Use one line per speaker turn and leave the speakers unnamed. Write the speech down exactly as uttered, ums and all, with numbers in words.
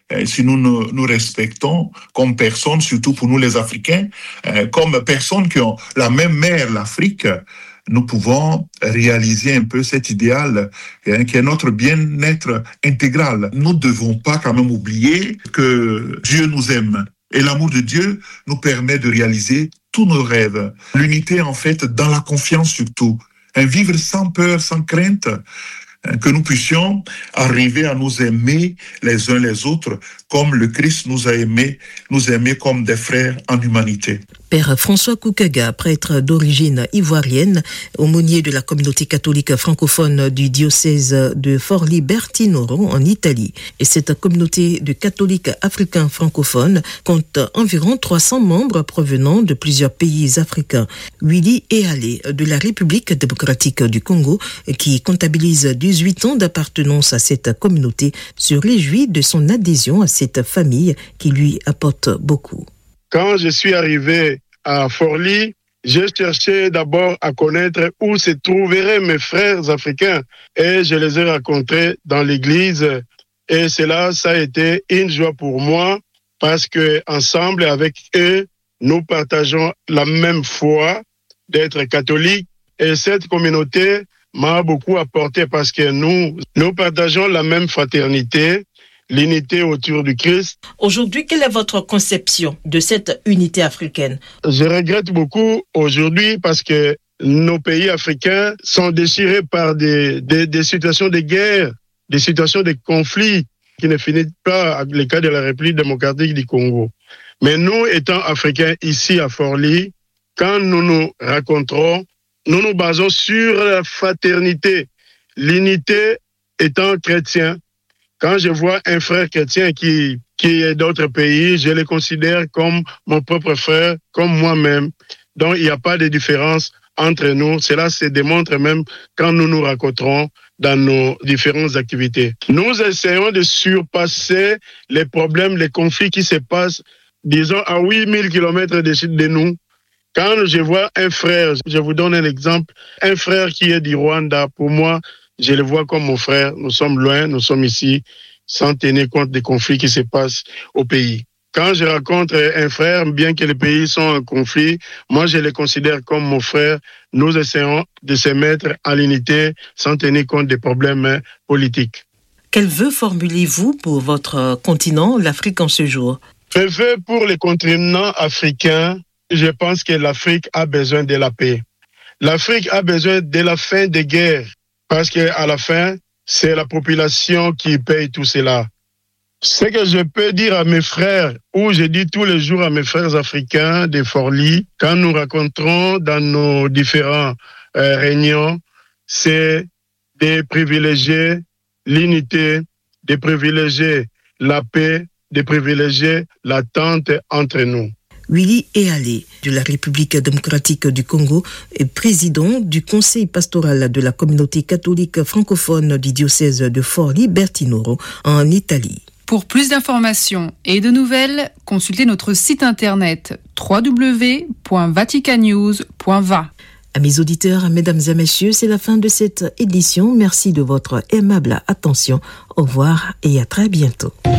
si nous nous, nous respectons comme personnes, surtout pour nous les Africains, comme personnes qui ont la même mère, l'Afrique, nous pouvons réaliser un peu cet idéal hein, qui est notre bien-être intégral. Nous ne devons pas quand même oublier que Dieu nous aime. Et l'amour de Dieu nous permet de réaliser tous nos rêves. L'unité, en fait, dans la confiance surtout. Un vivre sans peur, sans crainte, que nous puissions arriver à nous aimer les uns les autres comme le Christ nous a aimés, nous aimer comme des frères en humanité.
Père François Koukaga, prêtre d'origine ivoirienne, aumônier de la communauté catholique francophone du diocèse de Forlì-Bertinoro en Italie. Et cette communauté de catholiques africains francophones compte environ trois cents membres provenant de plusieurs pays africains. Willy Ealé de la République démocratique du Congo, qui comptabilise dix-huit ans d'appartenance à cette communauté, se réjouit de son adhésion à cette famille qui lui apporte beaucoup.
Quand je suis arrivé à Forlì, j'ai cherché d'abord à connaître où se trouveraient mes frères africains et je les ai rencontrés dans l'église. Et cela, ça a été une joie pour moi parce que ensemble avec eux, nous partageons la même foi d'être catholiques. Et cette communauté m'a beaucoup apporté parce que nous, nous partageons la même fraternité, l'unité autour du Christ.
Aujourd'hui, quelle est votre conception de cette unité africaine?
Je regrette beaucoup aujourd'hui parce que nos pays africains sont déchirés par des, des, des situations de guerre, des situations de conflits qui ne finissent pas, le cas de la République démocratique du Congo. Mais nous, étant Africains ici à Forlì, quand nous nous rencontrons, nous nous basons sur la fraternité, l'unité étant chrétien. Quand je vois un frère chrétien qui, qui est d'autres pays, je le considère comme mon propre frère, comme moi-même. Donc, il n'y a pas de différence entre nous. Cela se démontre même quand nous nous rencontrons dans nos différentes activités. Nous essayons de surpasser les problèmes, les conflits qui se passent, disons, à huit mille kilomètres de, de nous. Quand je vois un frère, je vous donne un exemple, un frère qui est du Rwanda, pour moi, je le vois comme mon frère. Nous sommes loin, nous sommes ici, sans tenir compte des conflits qui se passent au pays. Quand je rencontre un frère, bien que les pays sont en conflit, moi je le considère comme mon frère. Nous essayons de se mettre en l'unité sans tenir compte des problèmes politiques.
Quel vœu formulez-vous pour votre continent, l'Afrique en ce jour?
Le vœu pour les continents africains, je pense que l'Afrique a besoin de la paix. L'Afrique a besoin de la fin des guerres. Parce qu'à la fin, c'est la population qui paye tout cela. Ce que je peux dire à mes frères, ou je dis tous les jours à mes frères africains de Forlì, quand nous rencontrons dans nos différentes euh, réunions, c'est de privilégier l'unité, de privilégier la paix, de privilégier l'attente entre nous.
Willy Ealé de la République démocratique du Congo est président du conseil pastoral de la communauté catholique francophone du diocèse de Forlì-Bertinoro en Italie.
Pour plus d'informations et de nouvelles, consultez notre site internet w w w point vatican news point v a.
Amis auditeurs, mesdames et messieurs, c'est la fin de cette édition. Merci de votre aimable attention. Au revoir et à très bientôt.